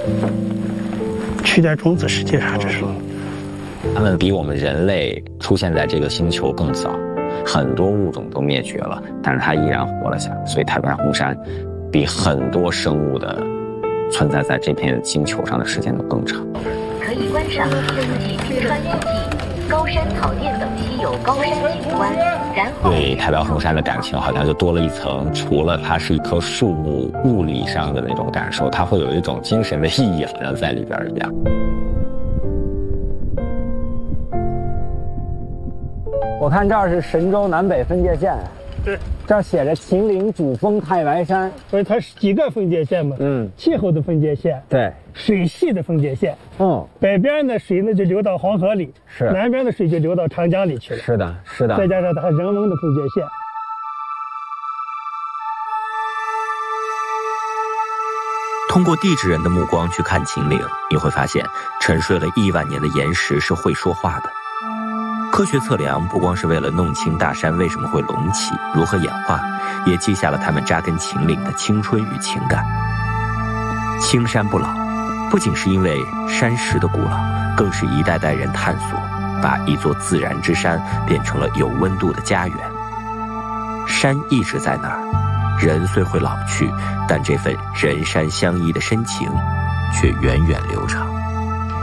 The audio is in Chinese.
取点种子，实际上这是。 它们比我们人类出现在这个星球更早，很多物种都灭绝了，但是它依然活了下来。所以太平洋红杉比很多生物的存在在这片星球上的时间都更长。 可以观赏冬季冰川遗迹、高山草甸等稀有高山景观。然后对太平洋红杉的感情好像就多了一层，除了它是一棵树木物理上的那种感受，它会有一种精神的意义，好像在里边一样。 我看这儿是神州南北分界线， 对， 这儿写着秦岭、主峰、太白山， 所以它是几个分界线嘛？气候的分界线， 对， 水系的分界线。北边的水呢就流到黄河里， 是南边的水就流到长江里去了。 是的，是的。 再加上它人文的分界线。 通过地质人的目光去看秦岭，你会发现沉睡了亿万年的岩石是会说话的。科学测量不光是为了弄清大山为什么会隆起、如何演化，也记下了他们扎根秦岭的青春与情感。青山不老，不仅是因为山石的古老，更是一代代人探索，把一座自然之山变成了有温度的家园。山一直在那儿，人虽会老去，但这份人山相依的深情却源远流长。